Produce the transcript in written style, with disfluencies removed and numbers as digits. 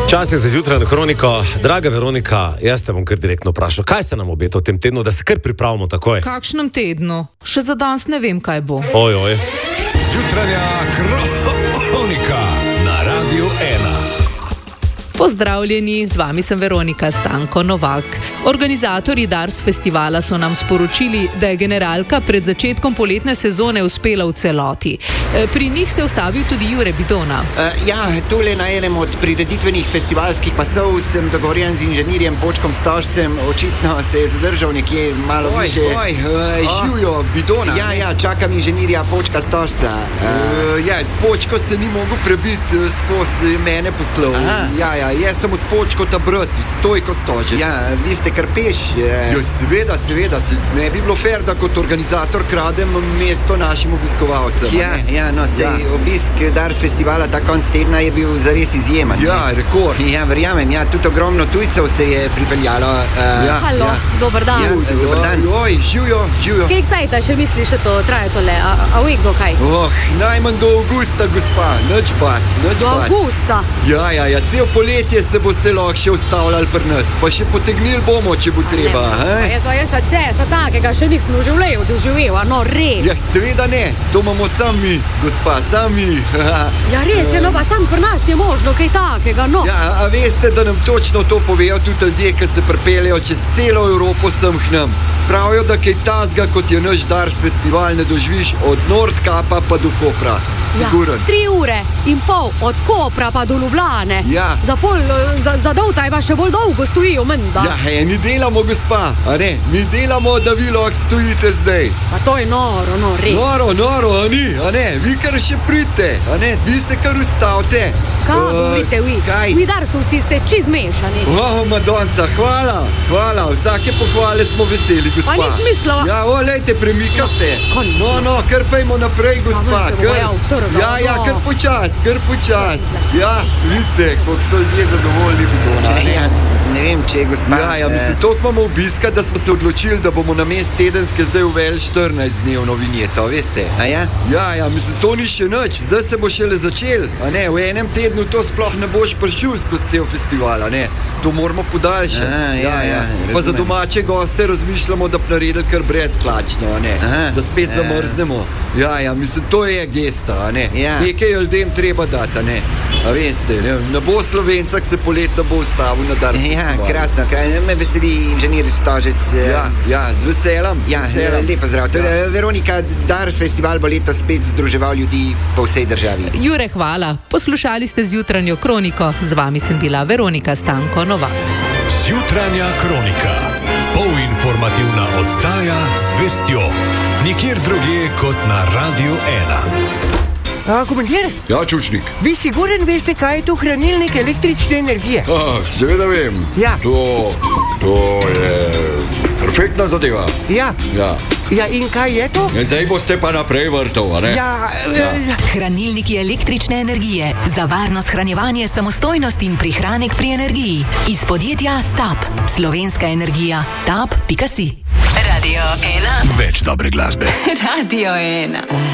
Čas je za zjutrajno kroniko. Draga Veronika, jaz te bom kar direktno vprašal, kaj se nam obeta v tem tednu, da se kar pripravimo takoj? Kakšnem tednu? Še za danes ne vem, kaj bo. Ojoj. Zjutranja kronika na Radiu 1. Pozdravljeni, z vami sem Veronika Stanko Novak. Organizatorji Dars festivala so nam sporočili, da je generalka pred začetkom poletne sezone uspela v celoti. Pri njih se je ustavil tudi Jure Bidona. Tole na enem od prireditvenih festivalskih pasov sem dogovorjen z inženirjem Počkom Stožcem. Očitno se je zadržal nekje malo više. Živijo Bidona. Čakam inženirja Počka Stožca. Počko se ni mogel prebiti skozi mene poslov. Jaz sem od Počkota brat, Stojko Stožec. Vi ste kar peš. Seveda, ne bi bilo fair, da kot organizator kradem mesto našim obiskovalcem. Obisk Dars festivala ta konc tedna je bil zares izjemen. Rekord. Verjamem, tudi ogromno tujcev se je pripeljalo. Halo, dober dan. Dober dan. Živijo. Kaj cajta še misliš, da to traje tole? A uvijek do kaj? Najmanj do avgusta, gospa. Nič bad. Do avgusta? Cel poletje se boste lahko še ustavljali pri nas, pa še potegnili bomo, če bo treba. Jaz česa takega še nisem v življenju doživel, res. Seveda ne, to imamo sami, gospa, sami. Res je, pa sam pri nas je možno kaj takega, A veste, da nam točno to povejo tudi ljudje, ki se pripeljejo čez celo Evropo sem k nam. Pravijo, da kaj tazga, kot je naš Dars festival, ne doživiš od Nordkapa pa do Kopra. Siguren. 3 ure in pol od Kopra pa do Ljubljane. Za doltaj pa še bolj dolgo stojijo, menda. Mi delamo, gospa, a ne? Mi delamo, da vi lahko stojite zdaj. Pa to je noro, res. Noro, a ne? Vi kar še pridite, a ne? Vi se kar ustavite. Kaj govorite vi? Kaj? Vi Darsovci ste čist mešani. Madonca, hvala. Vsake pohvale smo veseli, gospa. Pa nis mislila. Lejte, premika se. Kar pejmo naprej, gospa. Kar počas. Vidite, koliko so ljudje zadovoljni Bidona. Ne vem, če je gospa. Mislim, toliko imamo obiska, da smo se odločili, da bomo namest tedenske zdaj uveli 14-dnevno vinjeto, veste? Mislim, to ni še nič, zdaj se bo šele začel, a ne? V enem tednu to sploh ne boš prišel skozi cel festival, a ne? To moramo podaljšati. Pa za domače goste razmišljamo, da bi naredili kar brezplačno, a ne? Da spet zamrznemo. Mislim, to je gesta, a ne? Nekaj ljudem treba dati, a ne? A veste, ne bo Slovenca, ki se poletno bo ustavil na Dars festival. Krasno, me veseli inženir Stožec. Z veseljem. Lepo zdrav. Veronika, Dars festival bo letos spet združeval ljudi po vsej državi. Jure, hvala. Poslušali ste zjutranjo kroniko. Z vami sem bila Veronika Stanko Novak. Zjutranja kronika. Polinformativna oddaja z vestjo. Nikjer drugje kot na Radiu 1. Komandir? Čučnik. Vi siguren veste, kaj je to hranilnik električne energije? Seveda vem. To je perfektna zadeva. In kaj je to? Zdaj boste pa naprej vrtov, a ne? Hranilniki električne energije. Za varno shranjevanje, samostojnost in prihranek pri energiji. Iz podjetja TAP. Slovenska energija. TAP.si. Radio 1. Več dobre glasbe. Radio 1.